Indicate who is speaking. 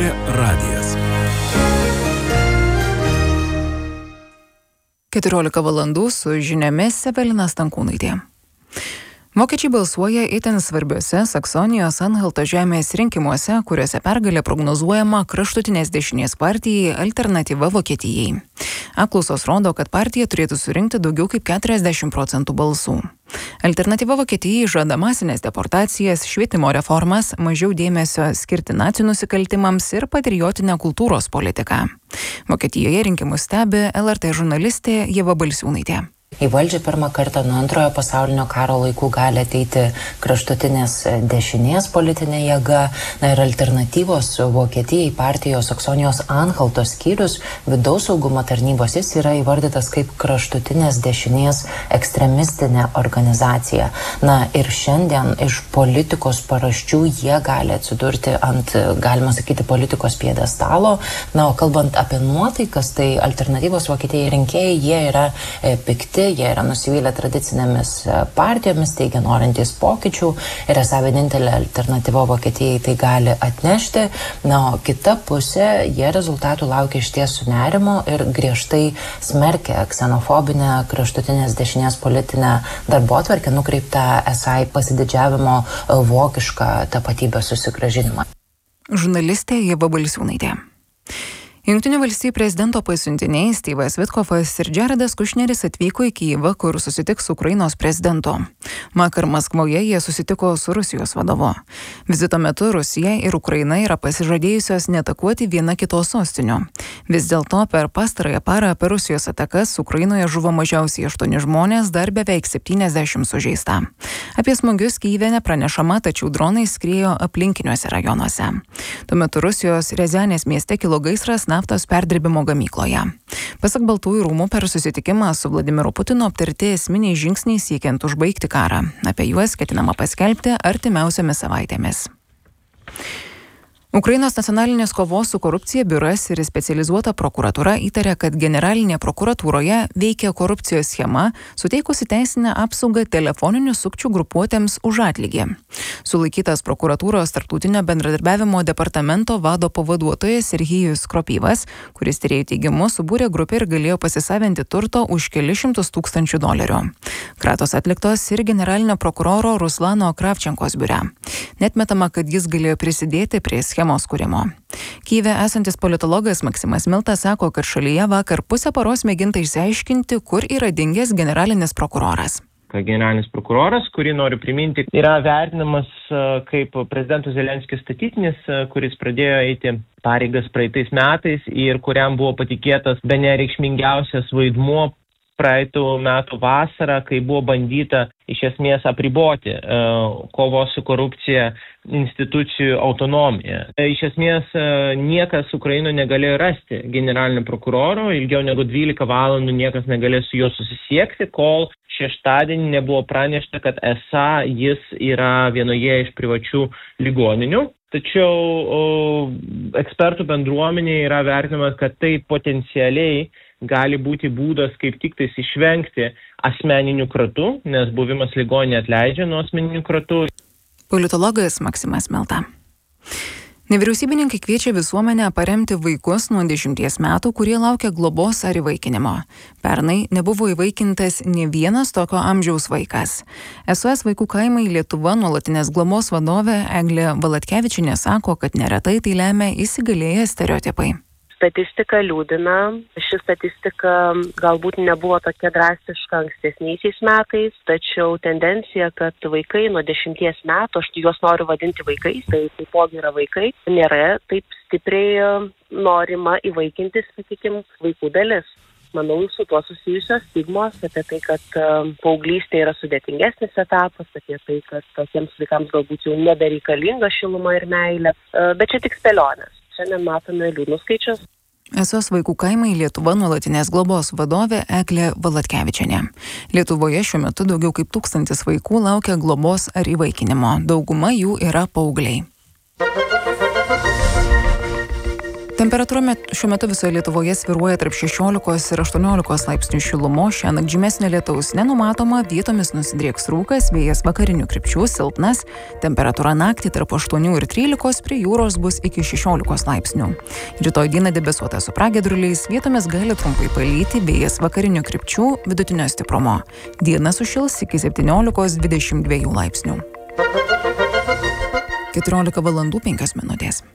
Speaker 1: Radijas.
Speaker 2: 14 valandų su žiniomis Evelina Stankūnaitė. Vokiečiai balsuoja itin svarbiuose Saksonijos Anhalto žemės rinkimuose, kuriuose pergalė prognozuojama kraštutinės dešinės partijai Alternatyva Vokietijai. Apklausos rodo, kad partija turėtų surinkti daugiau kaip 40% balsų. Alternatyva Vokietijai žada masinės deportacijas, švietimo reformas, mažiau dėmesio skirti nacių nusikaltimams ir patriotinę kultūros politiką. Vokietijoje rinkimus stebi LRT žurnalistė Ieva Balsiūnaitė.
Speaker 3: Į valdžią pirmą kartą nuo Antrojo pasaulinio karo laikų gali ateiti kraštutinės dešinės politinė jėga. Ir Alternatyvos Vokietijai partijos Saksonijos Anhalto skyrius vidaus saugumo tarnybos jis yra įvardytas kaip kraštutinės dešinės ekstremistinė organizacija. Ir šiandien iš politikos paraščių jie gali atsidurti ant, galima sakyti, politikos pjedestalo. O kalbant apie nuotaikas, tai Alternatyvos Vokietijai rinkėjai, jie yra pikti. Jie yra nusivylę tradicinėmis partijomis, teigia norintys pokyčių ir esą vienintelė Alternatyva Vokietijai tai gali atnešti. O kita pusė, jie rezultatų laukia išties su nerimo ir griežtai smerkia ksenofobinę kraštutinės dešinės politinę darbotvarkę nukreiptą esą į pasididžiavimo vokišką tapatybės susigrąžinimą.
Speaker 2: Žurnalistė Ieva Balsiūnaitė. Jungtinių valstijų prezidento pasiuntiniai Styvas Vitkofas ir Jaredas Kušneris atvyko į Kijevą, kur susitiks su Ukrainos prezidentu. Vakar Maskvoje jie susitiko su Rusijos vadovu. Vizito metu Rusija ir Ukraina yra pasižadėjusios neatakuoti viena kitos sostinių. Vis dėlto per pastarąją parą per Rusijos atakas Ukrainoje žuvo mažiausiai 8 žmonės, dar beveik 70 sužeista. Apie smūgius Kijeve nepranešama, tačiau dronai skriejo aplinkiniuose rajonuose. Tuo metu Rusijos Riazanės mieste kilo gaisras naftos perdirbimo gamykloje. Pasak Baltųjų rūmų per susitikimą su Vladimiru Putinu aptarti esminiai žingsniai siekiant užbaigti karą. Apie juos ketinama paskelbti artimiausiamis savaitėmis. Ukrainos nacionalinės kovos su korupcija biuras ir specializuota prokuratūra įtarė, kad generalinė prokuratūroje veikia korupcijos schema, suteikusi teisinę apsaugą telefoninių sukčių grupuotėms už atlygį. Sulaikytas prokuratūros tarptautinio bendradarbiavimo departamento vado pavaduotojas Serhijus Kropyvas, kuris tyrėjų teigimu subūrė grupę ir galėjo pasisavinti turto už kelius šimtus tūkstančių dolerių. Kratos atliktos ir generalinio prokuroro Ruslano Kravčenkos biure. Netmetama, kad jis galėjo prisidėti prie schemos kūrimo. Kijeve esantis politologas Maksimas Miltas sako, kad šalyje vakar pusę paros mėginta išsiaiškinti, kur yra dingęs generalinis prokuroras.
Speaker 4: Generalinis prokuroras, kurį noriu priminti, yra vertinamas kaip prezidento Zelenskio statytinis, kuris pradėjo eiti pareigas praeitais metais ir kuriam buvo patikėtas bene reikšmingiausias vaidmuo praeitų metų vasarą, kai buvo bandyta iš esmės apriboti kovos su korupcija institucijų autonomiją. Iš esmės niekas Ukrainoje negalėjo rasti generalinio prokuroro, ilgiau negu 12 valandų niekas negalėjo su juo susisiekti, kol šeštadienį nebuvo pranešta, kad esą jis yra vienoje iš privačių ligoninių. Tačiau ekspertų bendruomenė yra vertinamas, kad tai potencialiai gali būti būdas kaip tik tais išvengti asmeninių kratų, nes buvimas ligoninėje atleidžia nuo asmeninių kratų.
Speaker 2: Politologas Maksimas Milta. Nevyriausybininkai kviečia visuomenę paremti vaikus nuo 10 metų, kurie laukia globos ar įvaikinimo. Pernai nebuvo įvaikintas nė vienas tokio amžiaus vaikas. SOS vaikų kaimai Lietuva nuolatinės globos vadovė Eglė Valatkevičienė sako, kad neretai tai lemia įsigalėję stereotipai.
Speaker 5: Statistika liūdina. Ši statistika galbūt nebuvo tokia drastiška ankstesniaisiais metais, tačiau tendencija, kad vaikai nuo 10 metų, aš juos noriu vadinti vaikais, tai taipogi yra vaikai, nėra taip stipriai norima įvaikinti, sakykime, vaikų dalis. Manau, su tuo susijusios stigmos apie tai, kad paauglystė yra sudėtingesnis etapas, apie tai, kad tokiems vaikams galbūt jau nebereikalinga šiluma ir meilė, bet čia tik spėlionės. Šiandien matome liūdnus skaičius.
Speaker 2: SOS vaikų kaimai Lietuva nuolatinės globos vadovė Eglė Valatkevičienė. Lietuvoje šiuo metu daugiau kaip 1000 vaikų laukia globos ar įvaikinimo. Dauguma jų yra paaugliai. Temperatūra šiuo metu visoje Lietuvoje svyruoja tarp 16 ir 18 laipsnių šilumos. Šiandien žymesnio lietaus nenumatoma, vietomis nusidrieks rūkas, vėjas vakarinių krypčių silpnas. Temperatūra naktį tarp 8 ir 13, prie jūros bus iki 16 laipsnių. Rytoj dieną debesuota su pragiedruliais, vietomis gali trumpai palyti, vėjas vakarinių krypčių vidutinio stiprumo. Diena sušils iki 17-22 laipsnių. 14 valandų 5 minutės.